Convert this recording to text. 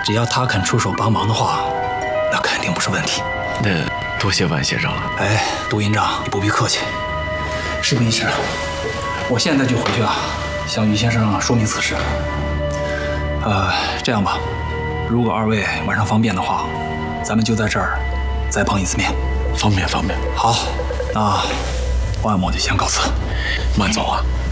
只要他肯出手帮忙的话，那肯定不是问题。 那多谢万先生了。 哎，杜营长，你不必客气。事不宜迟，我现在就回去啊，向于先生说明此事。这样吧，如果二位晚上方便的话，咱们就在这儿再碰一次面。 方便。 好，那万某就先告辞。 慢走啊。